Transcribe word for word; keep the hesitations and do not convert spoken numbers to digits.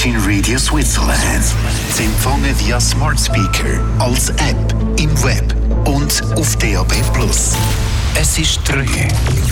Virgin Radio Switzerland. Sie empfangen via Smart Speaker, als App, im Web und auf D A B plus. Es ist drei